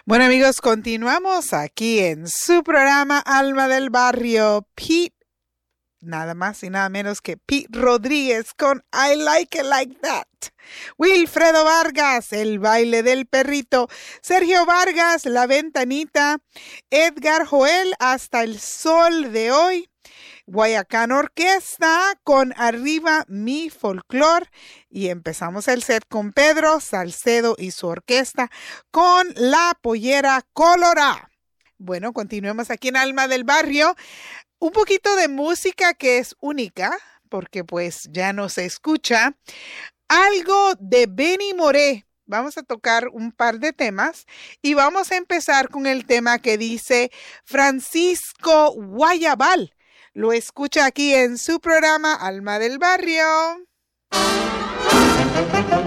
Bueno, amigos, continuamos aquí en su programa Alma del Barrio. Pete, nada más y nada menos que Pete Rodríguez con I Like It Like That. Wilfredo Vargas, El Baile del Perrito. Sergio Vargas, La Ventanita. Edgar Joel, Hasta el Sol de Hoy. Guayacán Orquesta con Arriba Mi Folclor. Y empezamos el set con Pedro Salcedo y su orquesta con La Pollera Colorá. Bueno, continuemos aquí en Alma del Barrio. Un poquito de música que es única, porque pues ya no se escucha. Algo de Benny Moré. Vamos a tocar un par de temas y vamos a empezar con el tema que dice Francisco Guayabal. Lo escucha aquí en su programa Alma del Barrio.